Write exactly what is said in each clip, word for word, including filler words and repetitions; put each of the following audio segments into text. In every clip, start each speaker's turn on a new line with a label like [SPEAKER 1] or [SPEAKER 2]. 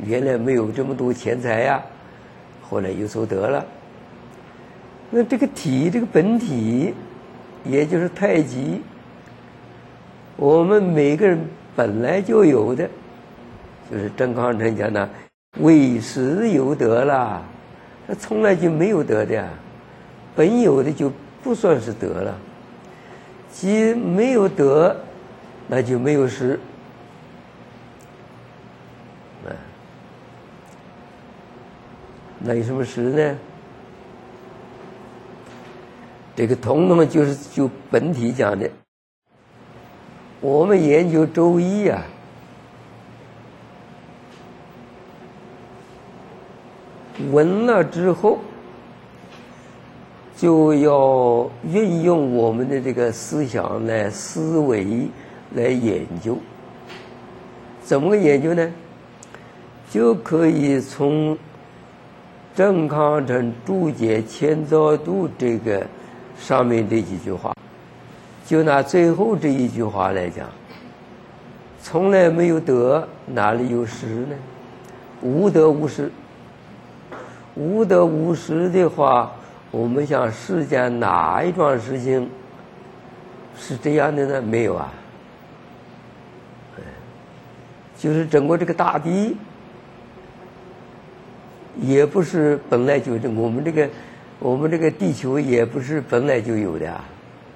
[SPEAKER 1] 原来没有这么多钱财呀，后来有所得了。那这个体，这个本体，也就是太极，我们每个人本来就有的，就是郑康成讲的“为时有得”啦，那从来就没有得的呀，本有的就不算是得了。既没有得，那就没有失。啊，那有什么失呢？这个统统就是就本体讲的。我们研究周易啊，闻了之后，就要运用我们的这个思想来思维来研究。怎么个研究呢？就可以从郑康成注解千兆度这个上面这几句话，就拿最后这一句话来讲，从来没有得，哪里有失呢？无得无失。无得无失的话，我们想世间哪一桩事情是这样的呢？没有啊。就是整个这个大地，也不是本来就这，我们这个我们这个地球也不是本来就有的啊。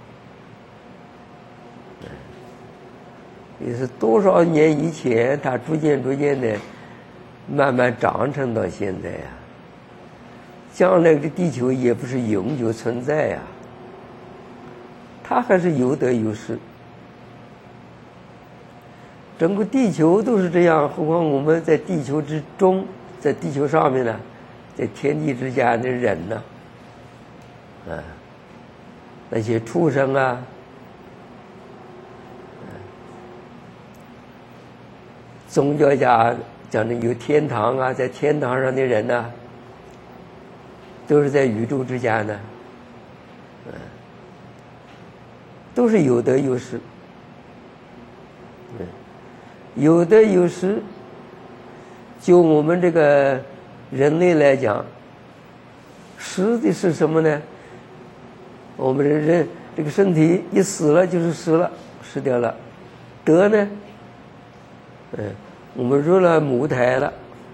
[SPEAKER 1] 也是多少年以前，它逐渐逐渐的慢慢长成到现在呀、啊。将来的地球也不是永久存在呀、啊，它还是有得有失。整个地球都是这样，何况我们在地球之中，在地球上面呢，在天地之间的人呢，啊，那些畜生啊，宗教家讲的有天堂啊，在天堂上的人呢、啊，都是在宇宙之间呢，嗯，都是有得有失，嗯，有得有失。就我们这个人类来讲，失的是什么呢？我们人人这个身体一死了就是失了，失掉了。得呢？嗯，我们入了母胎了。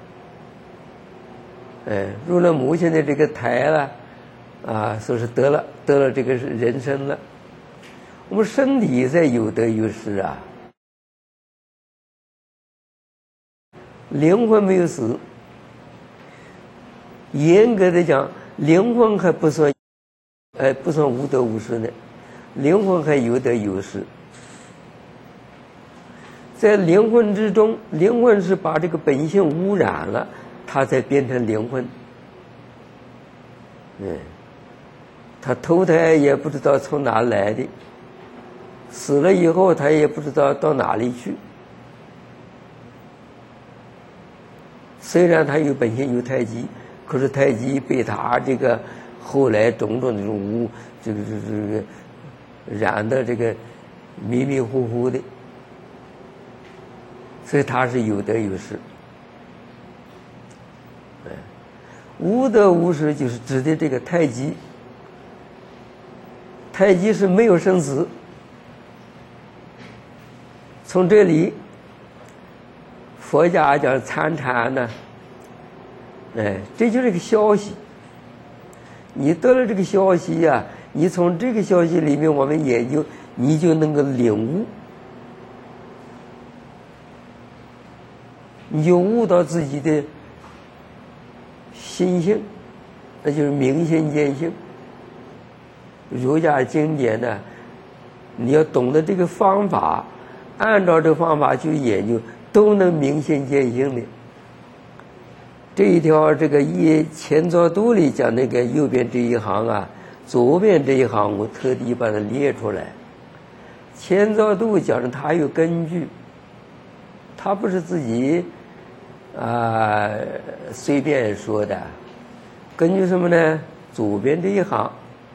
[SPEAKER 1] 哎，入了母亲的这个胎了，啊，说是得了得了这个人生了。我们身体在有得有失啊，灵魂没有死。严格的讲，灵魂还不算，哎，不算无得无失呢，灵魂还有得有失。在灵魂之中，灵魂是把这个本性污染了，它才变成灵魂。嗯，他投胎也不知道从哪来的，死了以后他也不知道到哪里去。虽然他有本性有太极，可是太极被他这个后来种种这种污，这个这个这个染的这个迷迷糊糊的，所以他是有得有失。无得无失就是指的这个太极。太极是没有生死。从这里，佛家讲参禅呢，哎，这就是个消息。你得了这个消息呀、啊，你从这个消息里面我们研究，你就能够领悟，你就悟到自己的心性，那就是明心见性。儒家经典呢，你要懂得这个方法，按照这个方法去研究，都能明心见性的。这一条这个一前造度里讲那个右边这一行啊，左边这一行我特地把它列出来。前造度讲的它有根据，它不是自己啊、呃、随便说的。根据什么呢？左边这一行，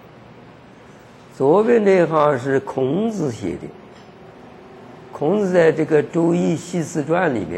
[SPEAKER 1] 左边这一行是孔子写的。孔子在这个《周易系辞传》里面